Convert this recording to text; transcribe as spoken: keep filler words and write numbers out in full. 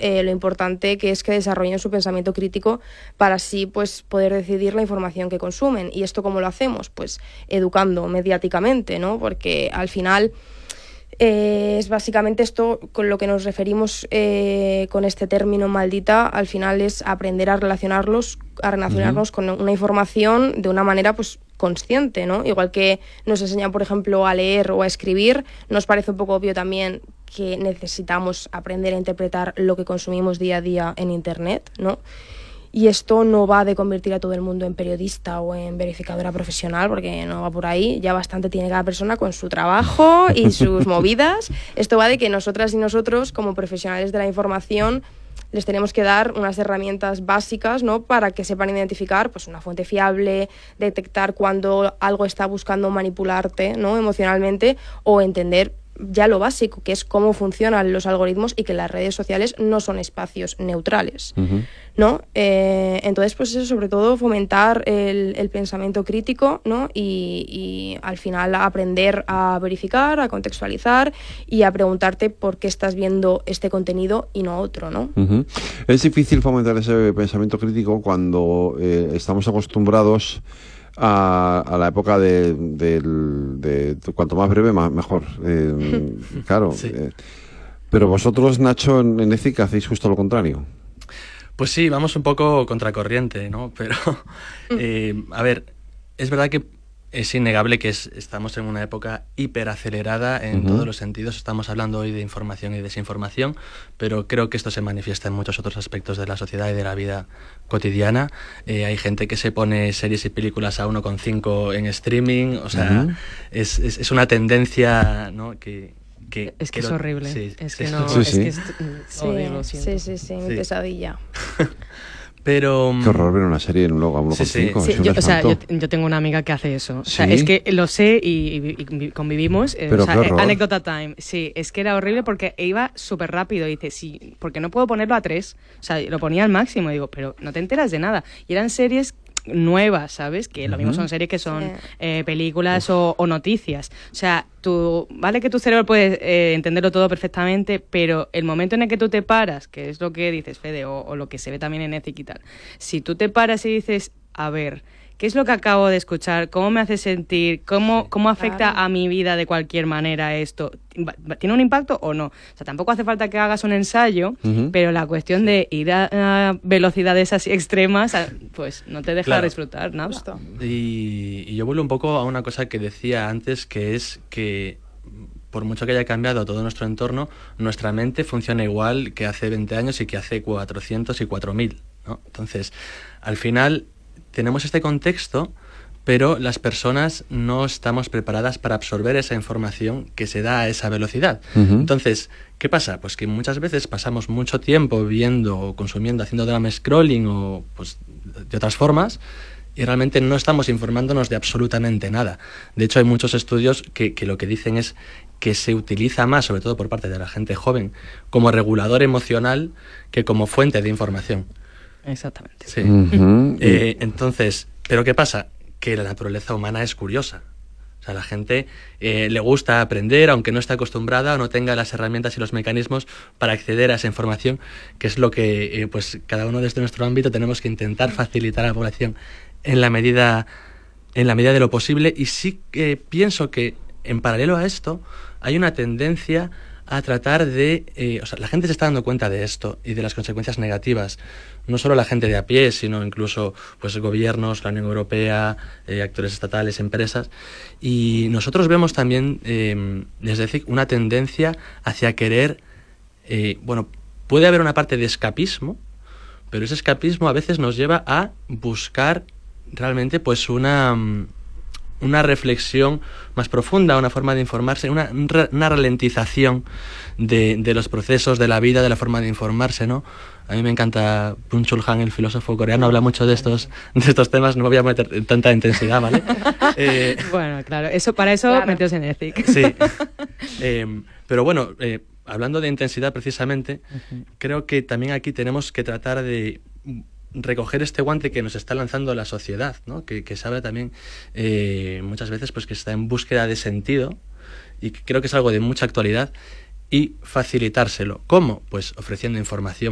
eh, lo importante que es que desarrollen su pensamiento crítico para así pues poder decidir la información que consumen. ¿Y esto cómo lo hacemos? Pues educando mediáticamente, ¿no? Porque al final eh, es básicamente esto con lo que nos referimos eh, con este término maldita, al final es aprender a relacionarlos, a relacionarnos uh-huh. con una información de una manera pues consciente, ¿no? Igual que nos enseñan, por ejemplo, a leer o a escribir, nos parece un poco obvio también que necesitamos aprender a interpretar lo que consumimos día a día en Internet, ¿no? Y esto no va de convertir a todo el mundo en periodista o en verificadora profesional, porque no va por ahí, ya bastante tiene cada persona con su trabajo y sus movidas. Esto va de que nosotras y nosotros, como profesionales de la información, les tenemos que dar unas herramientas básicas, ¿no? Para que sepan identificar pues, una fuente fiable, detectar cuando algo está buscando manipularte, ¿no? Emocionalmente, o entender ya lo básico, que es cómo funcionan los algoritmos y que las redes sociales no son espacios neutrales, uh-huh. ¿no? Eh, entonces, pues eso, sobre todo fomentar el, el pensamiento crítico, ¿no? Y, y al final aprender a verificar, a contextualizar y a preguntarte por qué estás viendo este contenido y no otro, ¿no? Uh-huh. Es difícil fomentar ese pensamiento crítico cuando eh, estamos acostumbrados A, a la época de, de, de, de cuanto más breve más mejor, eh, claro. Sí. Eh, pero vosotros, Nacho, en, en Ethic hacéis justo lo contrario. Pues sí, vamos un poco contracorriente, ¿no? Pero, eh, a ver, es verdad que es innegable que es, estamos en una época hiperacelerada en uh-huh. todos los sentidos. Estamos hablando hoy de información y desinformación, pero creo que esto se manifiesta en muchos otros aspectos de la sociedad y de la vida cotidiana. Eh, hay gente que se pone series y películas a uno coma cinco en streaming, o sea, uh-huh. es, es, es una tendencia, ¿no? que... Que, es que, que es lo, horrible, sí, es que sí, no, sí, es sí. que es, sí, oh, sí, sí, sí, sí, mi pesadilla. Pero... Qué horror ver una serie en un logo a uno coma cinco. Sí, sí. sí, yo, o sea, yo, yo tengo una amiga que hace eso. O sea, ¿Sí? es que lo sé y, y, y convivimos. Eh, Pero o sea, qué horror. Anécdota time. Sí, es que era horrible porque iba súper rápido. Y dice, sí, porque no puedo ponerlo a tres. O sea, lo ponía al máximo. Y digo, pero no te enteras de nada. Y eran series nuevas, ¿sabes? Que lo mismo son series que son sí. eh, películas o, o noticias. O sea, tú, vale que tu cerebro puede eh, entenderlo todo perfectamente, pero el momento en el que tú te paras, que es lo que dices, Fede, o, o lo que se ve también en Ethic y tal, si tú te paras y dices, a ver, ¿qué es lo que acabo de escuchar? ¿Cómo me hace sentir? ¿Cómo, cómo afecta claro. a mi vida de cualquier manera esto? ¿Tiene un impacto o no? O sea, tampoco hace falta que hagas un ensayo, uh-huh. pero la cuestión de ir a, a velocidades así extremas, pues no te deja claro. disfrutar nada. Y, y yo vuelvo un poco a una cosa que decía antes, que es que por mucho que haya cambiado todo nuestro entorno, nuestra mente funciona igual que hace veinte años y que hace cuatrocientos y cuatro mil, ¿no? Entonces, al final tenemos este contexto, pero las personas no estamos preparadas para absorber esa información que se da a esa velocidad. Uh-huh. Entonces, ¿qué pasa? Pues que muchas veces pasamos mucho tiempo viendo o consumiendo, haciendo drama scrolling o pues de otras formas, y realmente no estamos informándonos de absolutamente nada. De hecho, hay muchos estudios que, que lo que dicen es que se utiliza más, sobre todo por parte de la gente joven, como regulador emocional que como fuente de información. Exactamente. Sí. Uh-huh. Eh, entonces, ¿pero qué pasa? Que la naturaleza humana es curiosa. O sea, a la gente eh, le gusta aprender, aunque no esté acostumbrada o no tenga las herramientas y los mecanismos para acceder a esa información, que es lo que eh, pues cada uno desde nuestro ámbito tenemos que intentar facilitar a la población en la medida, en la medida de lo posible. Y sí que eh, pienso que en paralelo a esto hay una tendencia a tratar de... Eh, o sea, la gente se está dando cuenta de esto y de las consecuencias negativas. No solo la gente de a pie, sino incluso pues gobiernos, la Unión Europea, eh, actores estatales, empresas. Y nosotros vemos también, eh, desde ETHIC, una tendencia hacia querer... Eh, bueno, puede haber una parte de escapismo, pero ese escapismo a veces nos lleva a buscar realmente pues una... una reflexión más profunda, una forma de informarse, una, una ralentización de, de los procesos de la vida, de la forma de informarse, ¿no? A mí me encanta Byung-Chul Han, el filósofo coreano, habla mucho de estos, de estos temas, no me voy a meter en tanta intensidad, ¿vale? eh, bueno, claro, eso para eso claro. meteos en Ethic. Sí, eh, pero bueno, eh, hablando de intensidad precisamente, uh-huh. creo que también aquí tenemos que tratar de recoger este guante que nos está lanzando la sociedad, ¿no? que, que sabe también eh, muchas veces pues que está en búsqueda de sentido y que creo que es algo de mucha actualidad, y facilitárselo. ¿Cómo? Pues ofreciendo información